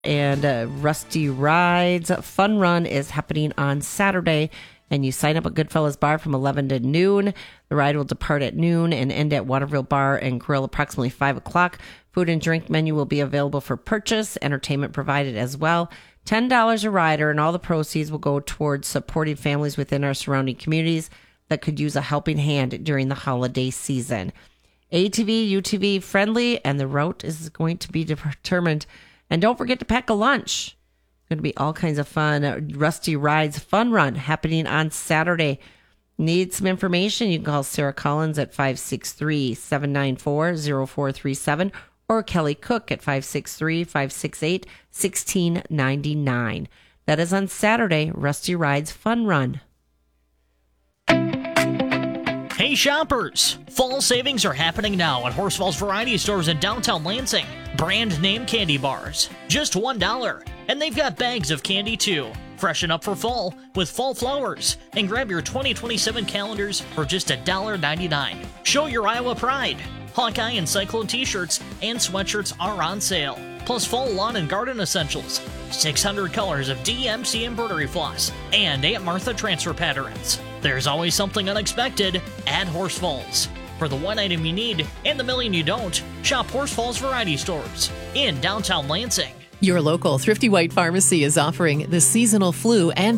And Rusty Rides Fun Run is happening on Saturday, and you sign up at Goodfellas Bar from 11 to noon. The ride will depart at noon and end at Waterville Bar and Grill approximately 5 o'clock. Food and drink menu will be available for purchase, entertainment provided as well. $10 a rider, and all the proceeds will go towards supporting families within our surrounding communities that could use a helping hand during the holiday season. ATV, UTV friendly, and the route is going to be determined. And don't forget to pack a lunch. It's going to be all kinds of fun. Rusty Rides Fun Run happening on Saturday. Need some information? You can call Sarah Collins at 563-794-0437 or Kelly Cook at 563-568-1699. That is on Saturday, Rusty Rides Fun Run. Hey shoppers! Fall savings are happening now at Horsfall's Variety Stores in downtown Lansing. Brand name candy bars, just $1. And they've got bags of candy too. Freshen up for fall with fall flowers and grab your 2027 calendars for just $1.99. Show your Iowa pride. Hawkeye and Cyclone t-shirts and sweatshirts are on sale. Plus fall lawn and garden essentials. 600 colors of DMC embroidery floss and Aunt Martha transfer patterns. There's always something unexpected at Horsfalls. For the one item you need and the million you don't, shop Horsfalls Variety Stores in downtown Lansing. Your local Thrifty White Pharmacy is offering the seasonal flu and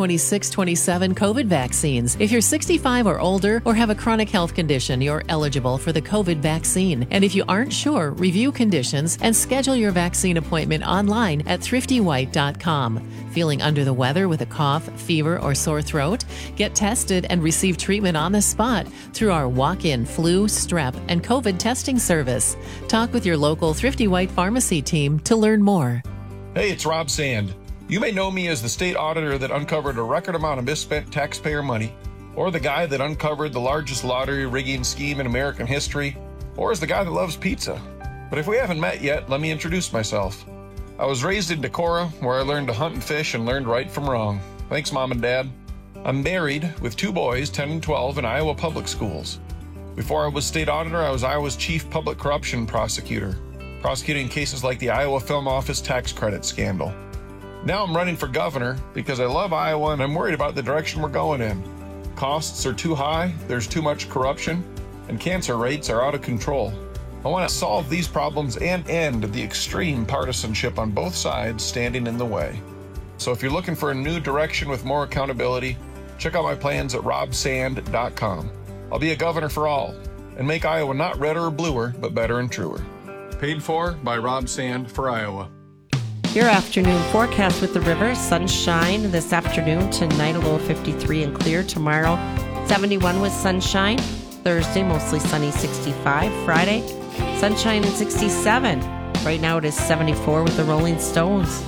2026-27 COVID vaccines. If you're 65 or older or have a chronic health condition, you're eligible for the COVID vaccine. And if you aren't sure, review conditions and schedule your vaccine appointment online at thriftywhite.com. Feeling under the weather with a cough, fever, or sore throat? Get tested and receive treatment on the spot through our walk-in flu, strep, and COVID testing service. Talk with your local Thrifty White Pharmacy team to learn more. Hey, it's Rob Sand. You may know me as the state auditor that uncovered a record amount of misspent taxpayer money, or the guy that uncovered the largest lottery rigging scheme in American history, or as the guy that loves pizza. But if we haven't met yet, let me introduce myself. I was raised in Decorah, where I learned to hunt and fish and learned right from wrong. Thanks, Mom and Dad. I'm married with 2 boys, 10 and 12, in Iowa public schools. Before I was state auditor, I was Iowa's chief public corruption prosecutor, prosecuting cases like the Iowa Film Office tax credit scandal. Now I'm running for governor because I love Iowa and I'm worried about the direction we're going in. Costs are too high, there's too much corruption, and cancer rates are out of control. I want to solve these problems and end the extreme partisanship on both sides standing in the way. So if you're looking for a new direction with more accountability, check out my plans at robsand.com. I'll be a governor for all and make Iowa not redder or bluer, but better and truer. Paid for by Rob Sand for Iowa. Your afternoon forecast with the river. Sunshine this afternoon, tonight a low of 53 and clear. Tomorrow 71 with sunshine. Thursday mostly sunny, 65. Friday sunshine and 67. Right now it is 74 with the Rolling Stones.